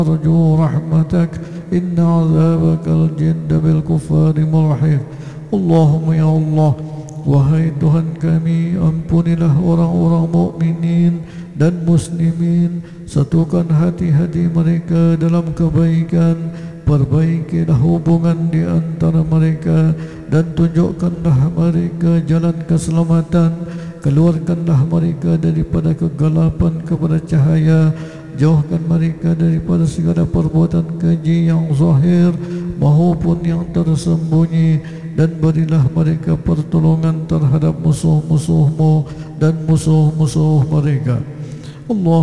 أرجو رحمتك إن عذابك الجد بالكفار ملحق. Allahumma ya Allah, wahai Tuhan kami, ampunilah orang-orang mukminin dan muslimin, satukan hati-hati mereka dalam kebaikan, perbaikilah hubungan di antara mereka dan tunjukkanlah mereka jalan keselamatan, keluarkanlah mereka daripada kegelapan kepada cahaya, jauhkan mereka daripada segala perbuatan keji yang zahir maupun yang tersembunyi, dan berilah mereka pertolongan terhadap musuh-musuhmu dan musuh-musuh mereka. Allah